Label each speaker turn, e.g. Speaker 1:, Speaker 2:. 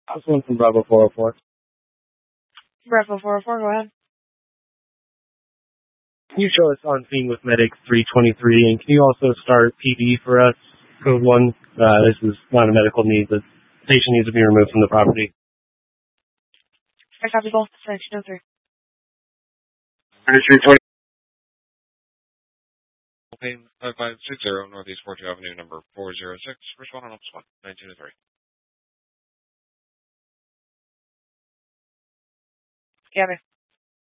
Speaker 1: This one from Bravo 404.
Speaker 2: Bravo 404, go ahead.
Speaker 1: Can you show us on scene with Medic 323, and can you also start PD for us, Code 1? This is not a medical need. The patient needs to be removed from the property.
Speaker 2: I copy both. 1903.
Speaker 3: 320. 5560 Northeast 42 Avenue, number 406. Respond on Opus 1, 1903.
Speaker 2: Gather.